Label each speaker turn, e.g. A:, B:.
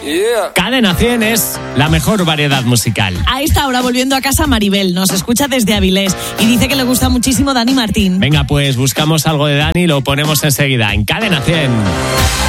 A: Cadena 100 es la mejor variedad musical.
B: A esta hora, volviendo a casa, Maribel nos escucha desde Avilés y dice que le gusta muchísimo Dani Martín.
A: Venga, pues buscamos algo de Dani y lo ponemos enseguida en Cadena 100.